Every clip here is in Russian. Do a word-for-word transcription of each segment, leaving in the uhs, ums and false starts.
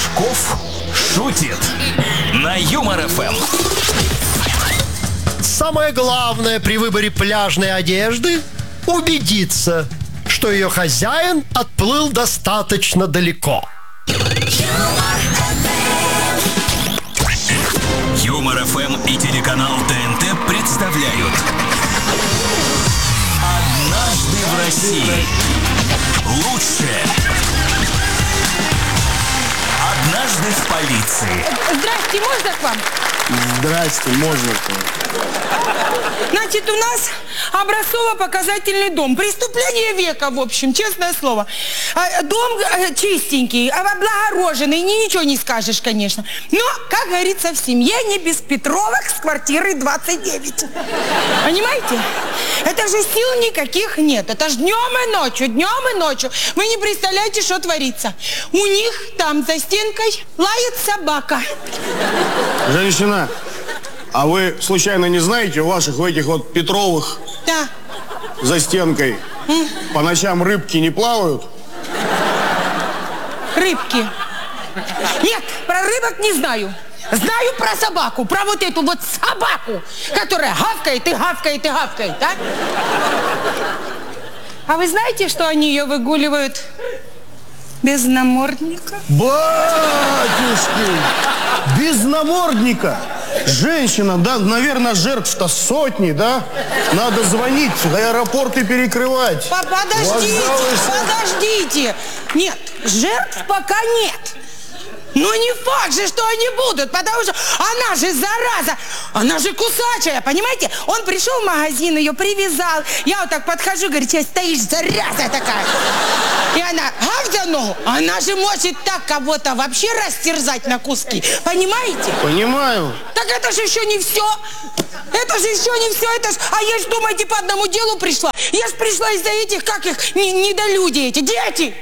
Рожков шутит на Юмор эф эм. Самое главное при выборе пляжной одежды – убедиться, что ее хозяин отплыл достаточно далеко. Юмор эф эм и телеканал тэ эн тэ представляют «Однажды в России». Лучшее. Однажды в полиции. Здрасте, можно к вам? Здрасте, можно. Значит, у нас образцово-показательный дом. Преступление века, в общем, честное слово. Дом чистенький, облагороженный, ничего не скажешь, конечно. Но, как говорится, в семье не без Петровок с квартиры двадцать девять. Понимаете? Это же сил никаких нет. Это ж днем и ночью, днем и ночью. Вы не представляете, что творится. У них там за стенкой лает собака. Женщина, а вы случайно не знаете, у ваших в этих вот Петровых Да. за стенкой М? по ночам рыбки не плавают? Рыбки. Нет, про рыбок не знаю. Знаю про собаку, про вот эту вот собаку, которая гавкает и гавкает и гавкает, да? А вы знаете, что они ее выгуливают без намордника? Батюшки! Без намордника! Женщина, да, наверное, жертв-то сотни, да? Надо звонить в аэропорт и перекрывать. Подождите, подождите. Нет, жертв пока нет. Но не факт же, что они будут, потому что она же зараза, она же кусачая, понимаете? Он пришел в магазин, ее привязал, я вот так подхожу, говорит, сейчас стоишь, зараза такая. И она, гав за ногу, она же может так кого-то вообще растерзать на куски, понимаете? Понимаю. Так это же еще не все. Это же еще не все. Это ж... А я ж, думаете, по одному делу пришла? Я ж пришла из-за этих, как их, не, недолюди эти, дети.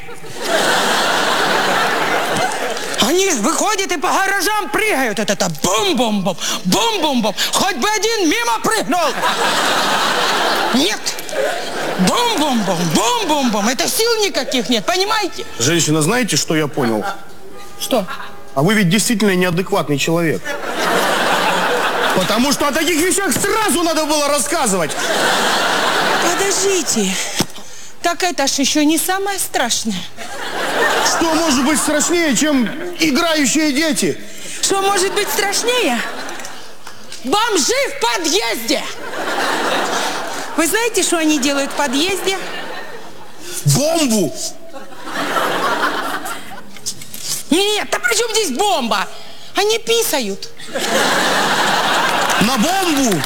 Они выходят и по гаражам прыгают. Это, это бум-бум-бум, бум-бум-бум. Хоть бы один мимо прыгнул. Нет. Бум-бум-бум, бум-бум-бум. Это сил никаких нет, понимаете? Женщина, знаете, что я понял? Что? А вы ведь действительно неадекватный человек. Потому что о таких вещах сразу надо было рассказывать. Подождите. Так это ж еще не самое страшное. Что может быть страшнее, чем играющие дети? Что может быть страшнее? Бомжи в подъезде! Вы знаете, что они делают в подъезде? Бомбу! Нет, да при чем здесь бомба? Они писают. На бомбу?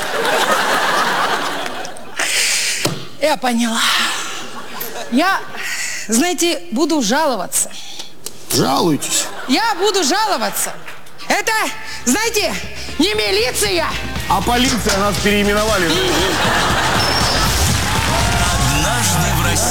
Я поняла. Я, знаете, буду жаловаться. Жалуйтесь. Я буду жаловаться. Это, знаете, не милиция. А полиция нас переименовали.